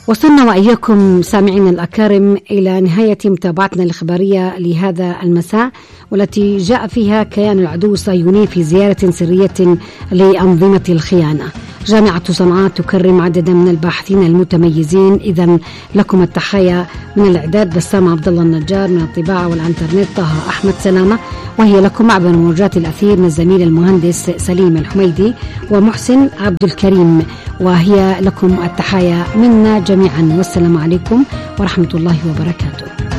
وصلنا وإياكم سامعين الأكارم إلى نهاية متابعتنا الإخبارية لهذا المساء، والتي جاء فيها كيان العدو الصهيوني في زيارة سرية لأنظمة الخيانة. جامعة صنعاء تكرم عددا من الباحثين المتميزين. إذن لكم التحية من الإعداد بسام عبد الله النجار، من الطباعة والإنترنت طه أحمد سلامة، وهي لكم عبر موجات الأثير من الزميل المهندس سليم الحميدي ومحسن عبد الكريم، وهي لكم التحية منا جميعا، والسلام عليكم ورحمة الله وبركاته.